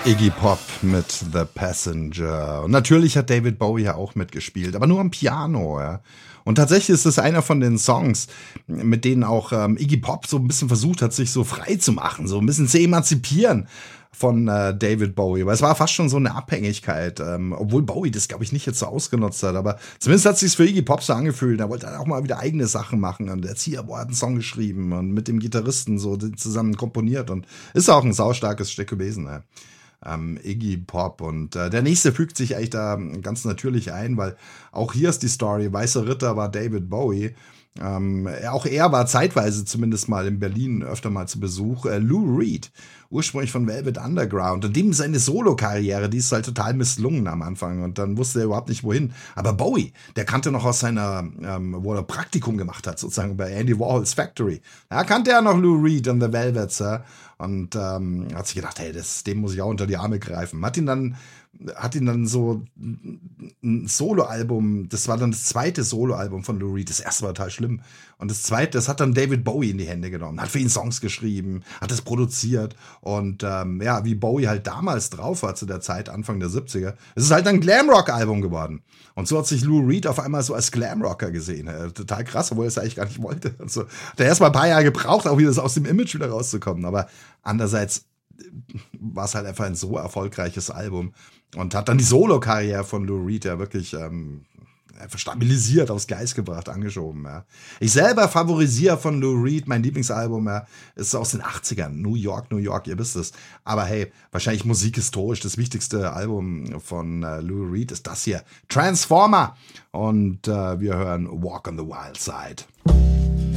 Iggy Pop mit The Passenger. Und natürlich hat David Bowie ja auch mitgespielt, aber nur am Piano, ja. Und tatsächlich ist es einer von den Songs, mit denen auch Iggy Pop so ein bisschen versucht hat, sich so frei zu machen, so ein bisschen zu emanzipieren von David Bowie. Weil es war fast schon so eine Abhängigkeit, obwohl Bowie das, glaube ich, nicht jetzt so ausgenutzt hat. Aber zumindest hat es sich für Iggy Pop so angefühlt. Er wollte auch mal wieder eigene Sachen machen. Und der Erzieher hat einen Song geschrieben und mit dem Gitarristen so zusammen komponiert. Und ist auch ein saustarkes Stück gewesen, ja. Iggy Pop. Und der nächste fügt sich eigentlich da ganz natürlich ein, weil auch hier ist die Story, Weißer Ritter war David Bowie. Auch er war zeitweise zumindest mal in Berlin öfter mal zu Besuch. Lou Reed, ursprünglich von Velvet Underground. Und dem seine Solo-Karriere, die ist halt total misslungen am Anfang. Und dann wusste er überhaupt nicht, wohin. Aber Bowie, der kannte noch aus seiner, wo er Praktikum gemacht hat, sozusagen bei Andy Warhols Factory. Da kannte er noch Lou Reed und The Velvets, ja. Und hat sich gedacht, hey, dem muss ich auch unter die Arme greifen. Hat ihn dann so ein Soloalbum, das war dann das zweite Soloalbum von Lou Reed, das erste war total schlimm. Und das zweite, das hat dann David Bowie in die Hände genommen, hat für ihn Songs geschrieben, hat es produziert. Und wie Bowie halt damals drauf war zu der Zeit, Anfang der 70er, es ist halt ein Glamrock-Album geworden. Und so hat sich Lou Reed auf einmal so als Glamrocker gesehen. Total krass, obwohl er es eigentlich gar nicht wollte. Also, hat er erst mal ein paar Jahre gebraucht, auch wieder aus dem Image wieder rauszukommen. Aber andererseits war es halt einfach ein so erfolgreiches Album und hat dann die Solo-Karriere von Lou Reed ja wirklich einfach stabilisiert, aufs Gleis gebracht, angeschoben. Ja. Ich selber favorisiere von Lou Reed, mein Lieblingsalbum, ist aus den 80ern, New York, ihr wisst es. Aber hey, wahrscheinlich musikhistorisch das wichtigste Album von Lou Reed ist das hier, Transformer. Und wir hören Walk on the Wild Side.